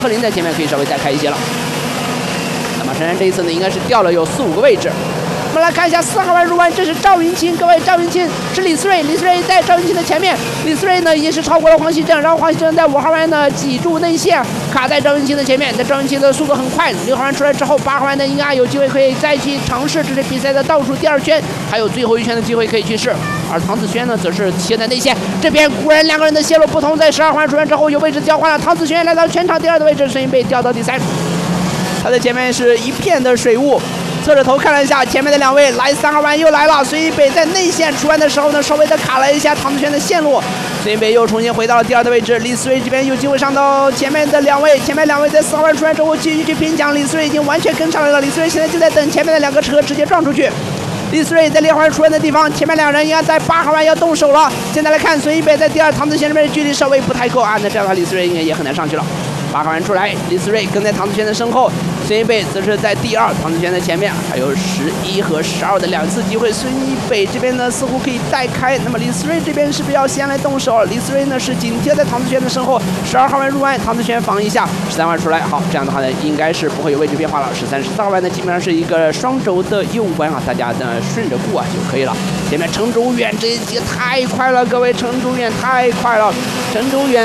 克林在前面可以稍微再开一些了。那么陈然这一次呢，应该是掉了有4、5个位置。我们来看一下4号弯入弯，这是赵云清，各位，赵云清是李思睿，李思睿在赵云清的前面，李思睿呢已经是超过了黄熙正，然后黄熙正在5号弯呢挤住内线，卡在赵云清的前面，但赵云清的速度很快，6号弯出来之后，8号弯呢应该有机会可以再去尝试，这是比赛的倒数第2圈，还有最后1圈的机会可以去试。而唐子轩呢，则是贴在内线，这边果然2个人的线路不同，在12号弯出弯之后有位置交换了，唐子轩来到全场第2的位置，孙一贝掉到第3，他的前面是一片的水雾。侧着头看了一下前面的2位，来3号弯又来了。孙一北在内线出弯的时候呢，稍微的卡了一下唐子轩的线路，孙一北又重新回到了第2的位置。李思睿这边有机会上到前面的2位，前面2位在4号弯出弯之后继续去拼抢，李思睿已经完全跟上来了。李思睿现在就在等前面的2个车直接撞出去。李思睿在6号弯出弯的地方，前面2人应该在8号弯要动手了。现在来看孙一北在第2，唐子轩这边的距离稍微不太够啊，那这样的话李思睿应该也很难上去了。8号弯出来，李思睿跟在唐子轩的身后，孙一贝则是在第2，唐子轩的前面，还有11和12的2次机会。孙一贝这边呢似乎可以带开，那么李思睿这边是不是要先来动手？李思睿呢是紧贴在唐子轩的身后，12号弯入弯，唐子轩防一下，13弯出来，好，这样的话呢应该是不会有位置变化了。13、14号弯呢基本上是一个双轴的右弯啊，大家呢顺着过啊就可以了。前面程周远这一节太快了，各位，程周远太快了，程周远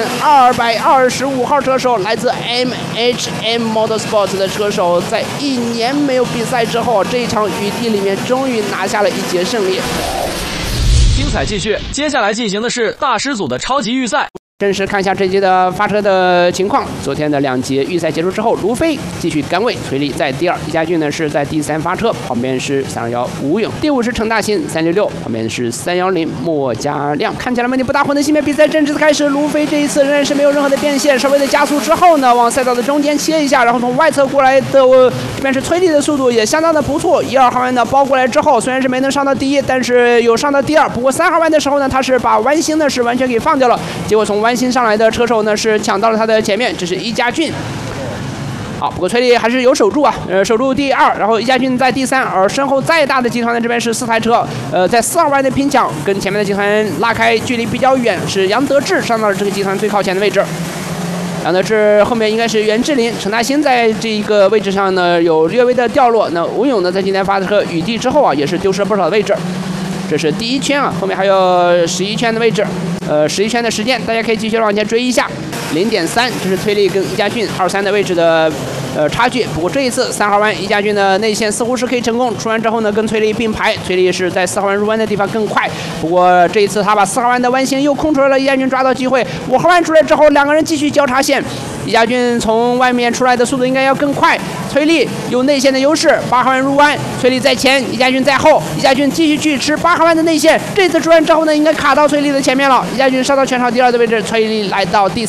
225号车手，来自 MHM Motorsports 的车手，在1年没有比赛之后，这一场雨地里面终于拿下了1节胜利。 精彩继续，接下来进行的是大师组的超级预赛。 正式看一下这节的发车的情况。昨天的2节预赛结束之后，卢飞继续杆位，崔丽在第2，李佳俊呢是在第3发车，旁边是321吴勇，第5是陈大新366，旁边是310莫家亮。看起来问题不大，混合性别比赛正式的开始。卢飞这一次仍然是没有任何的变线，稍微的加速之后呢，往赛道的中间切一下，然后从外侧过来的这边是崔丽的速度也相当的不错。1、2号弯呢包过来之后，虽然是没能上到第1，但是有上到第2。不过3号弯的时候呢，他是把弯心呢是完全给放掉了，结果从弯心上来的车手呢是抢到了他的前面，这是伊家俊。好，不过崔丽还是有守住啊，守住第2，然后伊家俊在第3，而身后再大的集团呢这边是4台车，在4号弯的拼抢，跟前面的集团拉开距离比较远，是杨德志上到了这个集团最靠前的位置。杨德志后面应该是袁志林、陈大新在这一个位置上呢有略微的掉落。那吴勇呢在今天发车雨地之后啊，也是丢失了不少的位置。这是第1圈啊，后面还有11圈的位置，11圈的时间，大家可以继续往前追一下。0.3，这是崔丽跟伊家俊2、3的位置的差距。不过这一次3号弯，伊家俊的内线似乎是可以成功，出弯之后呢跟崔丽并排，崔丽是在4号弯入弯的地方更快。不过这一次他把4号弯的弯线又空出来了，伊家俊抓到机会。5号弯出来之后，2个人继续交叉线，伊家俊从外面出来的速度应该要更快。崔丽有内线的优势，8号弯入弯，崔丽在前，伊家俊在后，伊家俊继续去吃8号弯的内线。这次出弯之后呢，应该卡到崔丽的前面了。伊家俊上到全场第2的位置，崔丽来到第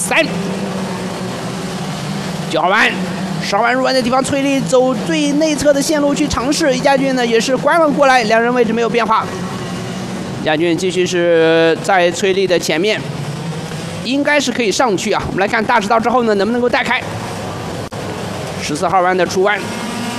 3。9号弯，10号弯入弯的地方，崔丽走最内侧的线路去尝试，伊家俊呢也是关了过来，2人位置没有变化。伊家俊继续是在崔丽的前面，应该是可以上去啊。我们来看大直道之后呢，能不能够带开。14号弯的出弯，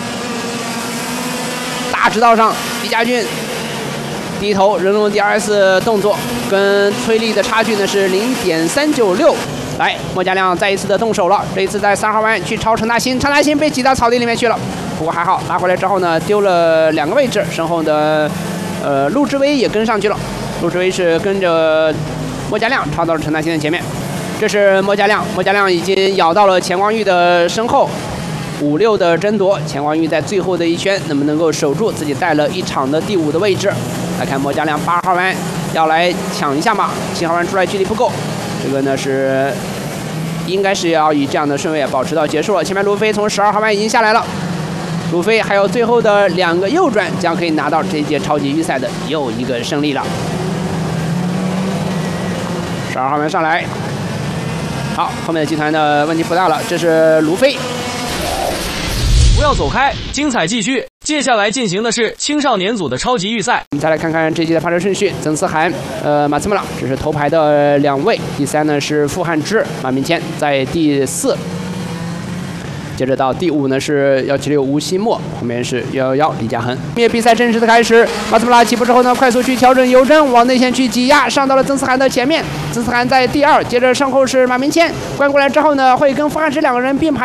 大直道上，李家俊低头人龙 DRS 动作，跟崔丽的差距呢是0.396。来，莫家亮再一次的动手了，这一次在3号弯去超陈大新，陈大新被挤到草地里面去了。不过还好，拉回来之后呢，丢了2个位置，身后的陆志威也跟上去了。陆志威是跟着莫家亮超到了陈大新的前面。这是莫家亮，莫家亮已经咬到了钱光裕的身后。5、6的争夺，钱光裕在最后的1圈能不能够守住自己带了1场的第5的位置？来看莫家亮8号弯要来抢一下嘛，7号弯出来距离不够，这个呢是应该是要以这样的顺位保持到结束了。前面卢飞从12号弯已经下来了，卢飞还有最后的2个右转，将可以拿到这一届超级预赛的又一个胜利了。12号弯上来，好，后面的集团的问题不大了，这是卢飞。 不要走开，精彩继续。接下来进行的是青少年组的超级预赛。 我们再来看看这期的发车顺序：曾思涵、马兹穆朗，这是头排的2位。第3呢是傅汉之、马明谦，在第4。接着到第5呢是176吴希墨，后面是111李嘉恒。比赛正式的开始，马兹穆拉起步之后呢，快速去调整油针，往内线去挤压，上到了曾思涵的前面。曾思涵在第2，接着身后是马明谦，关过来之后呢，会跟傅汉之2个人并排。